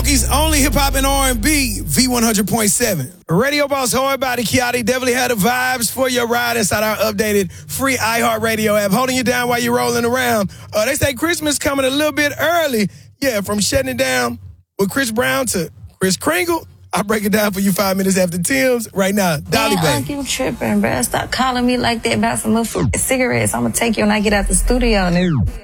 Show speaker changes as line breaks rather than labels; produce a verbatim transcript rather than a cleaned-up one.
Milwaukee's only hip-hop and R and B, V one hundred point seven. Radio boss Hard Body Kiati definitely had the vibes for your ride inside our updated free iHeartRadio app, holding you down while you're rolling around. Uh, they say Christmas coming a little bit early. Yeah, from shutting it down with Chris Brown to Chris Kringle. I'll break it down for you five minutes after Tim's right now. Dolly
Man,
Bay.
Unc, you tripping, bruh. Stop calling me like that about some little cigarettes. I'm going to take you when I get out the studio.